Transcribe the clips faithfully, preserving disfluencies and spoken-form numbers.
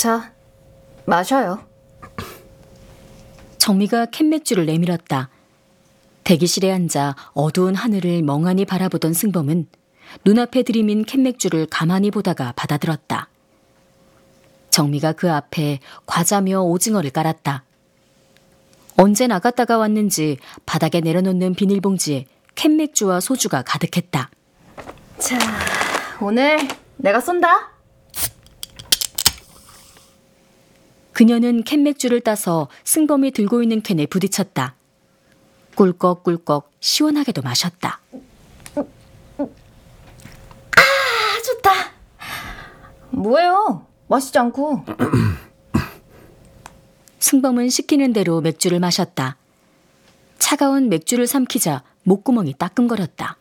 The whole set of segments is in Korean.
자, 마셔요. 정미가 캔맥주를 내밀었다. 대기실에 앉아 어두운 하늘을 멍하니 바라보던 승범은 눈앞에 들이민 캔맥주를 가만히 보다가 받아들었다. 정미가 그 앞에 과자며 오징어를 깔았다. 언제 나갔다가 왔는지 바닥에 내려놓는 비닐봉지에 캔맥주와 소주가 가득했다. 자, 오늘 내가 쏜다. 그녀는 캔맥주를 따서 승범이 들고 있는 캔에 부딪혔다. 꿀꺽꿀꺽 시원하게도 마셨다. 아, 좋다. 뭐예요? 마시지 않고. 승범은 시키는 대로 맥주를 마셨다. 차가운 맥주를 삼키자 목구멍이 따끔거렸다.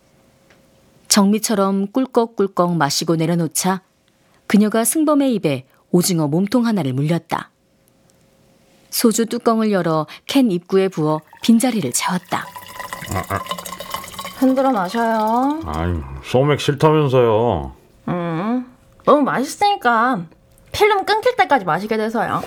정미처럼 꿀꺽꿀꺽 마시고 내려놓자 그녀가 승범의 입에 오징어 몸통 하나를 물렸다. 소주 뚜껑을 열어 캔 입구에 부어 빈자리를 채웠다. 흔들어 마셔요. 아이, 소맥 싫다면서요. 음, 너무 맛있으니까 필름 끊길 때까지 마시게 돼서요.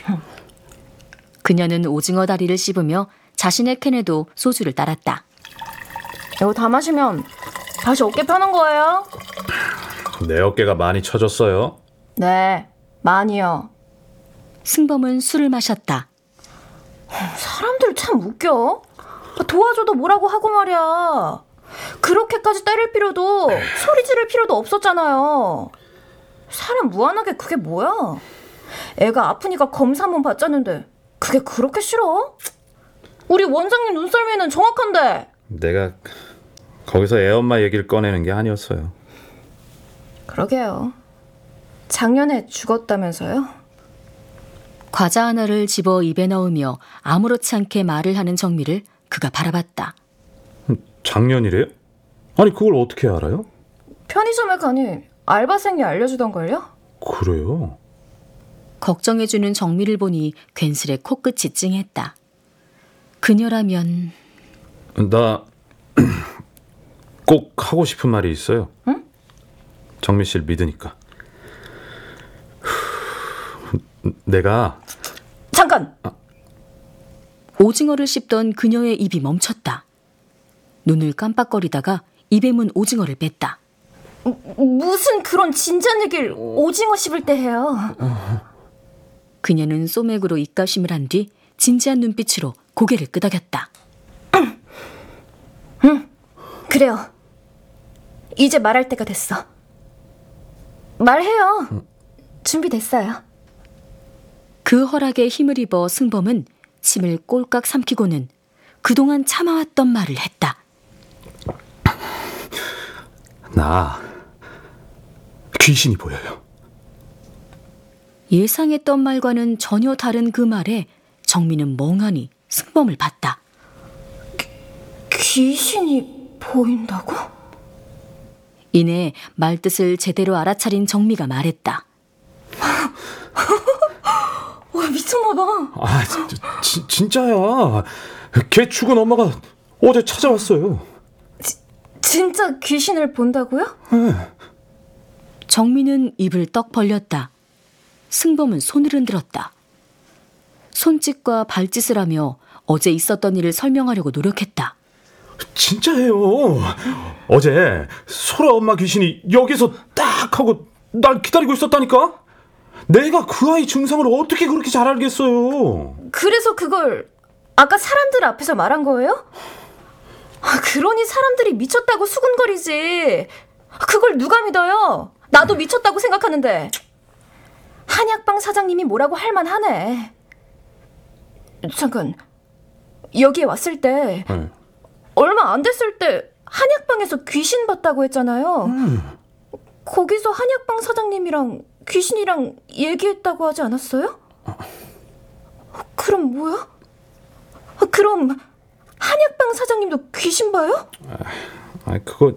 그녀는 오징어 다리를 씹으며 자신의 캔에도 소주를 따랐다. 이거 다 마시면 다시 어깨 펴는 거예요? 내 어깨가 많이 처졌어요. 네, 많이요. 승범은 술을 마셨다. 사람들 참 웃겨. 도와줘도 뭐라고 하고 말이야. 그렇게까지 때릴 필요도 소리 지를 필요도 없었잖아요. 사람 무한하게 그게 뭐야. 애가 아프니까 검사 한번 받자는데 그게 그렇게 싫어? 우리 원장님 눈썰미는 정확한데. 내가 거기서 애엄마 얘기를 꺼내는 게 아니었어요. 그러게요. 작년에 죽었다면서요? 과자 하나를 집어 입에 넣으며 아무렇지 않게 말을 하는 정미를 그가 바라봤다. 작년이래요? 아니 그걸 어떻게 알아요? 편의점에 가니 알바생이 알려주던걸요? 그래요? 걱정해주는 정미를 보니 괜스레 코끝이 찡했다. 그녀라면... 나 꼭 하고 싶은 말이 있어요. 응? 정미 씨를 믿으니까. 내가... 잠깐! 아. 오징어를 씹던 그녀의 입이 멈췄다. 눈을 깜빡거리다가 입에 문 오징어를 뺐다. 무슨 그런 진지한 얘기를 오징어 씹을 때 해요. 그녀는 소맥으로 입가심을 한 뒤 진지한 눈빛으로 고개를 끄덕였다. 응, 그래요. 이제 말할 때가 됐어. 말해요. 응. 준비됐어요. 그 허락에 힘을 입어 승범은 침을 꼴깍 삼키고는 그동안 참아왔던 말을 했다. 나 귀신이 보여요. 예상했던 말과는 전혀 다른 그 말에 정미는 멍하니 승범을 봤다. 귀신이 보인다고? 이내 말뜻을 제대로 알아차린 정미가 말했다. 와, 미쳤나봐. 아, 지, 진짜야. 걔 죽은 엄마가 어제 찾아왔어요. 지, 진짜 귀신을 본다고요? 네. 정미는 입을 떡 벌렸다. 승범은 손을 흔들었다. 손짓과 발짓을 하며 어제 있었던 일을 설명하려고 노력했다. 진짜예요. 어제 소라 엄마 귀신이 여기서 딱 하고 날 기다리고 있었다니까? 내가 그 아이 증상을 어떻게 그렇게 잘 알겠어요? 그래서 그걸 아까 사람들 앞에서 말한 거예요? 아, 그러니 사람들이 미쳤다고 수군거리지. 그걸 누가 믿어요? 나도 미쳤다고 생각하는데. 한약방 사장님이 뭐라고 할 만하네. 잠깐, 여기에 왔을 때 네. 얼마 안 됐을 때 한약방에서 귀신 봤다고 했잖아요. 음. 거기서 한약방 사장님이랑 귀신이랑 얘기했다고 하지 않았어요? 그럼 뭐야? 그럼 한약방 사장님도 귀신 봐요? 아, 그거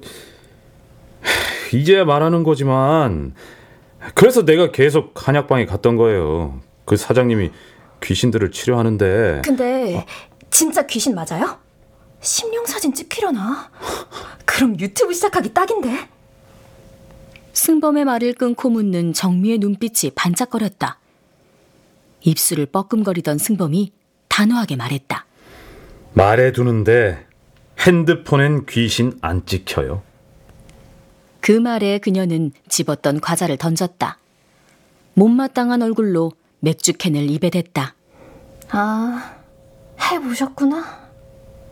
이제야 말하는 거지만 그래서 내가 계속 한약방에 갔던 거예요. 그 사장님이 귀신들을 치료하는데. 근데 진짜 귀신 맞아요? 심령사진 찍히려나? 그럼 유튜브 시작하기 딱인데. 승범의 말을 끊고 묻는 정미의 눈빛이 반짝거렸다. 입술을 뻐끔거리던 승범이 단호하게 말했다. 말해두는데 핸드폰엔 귀신 안 찍혀요. 그 말에 그녀는 집었던 과자를 던졌다. 못마땅한 얼굴로 맥주캔을 입에 댔다. 아, 해보셨구나.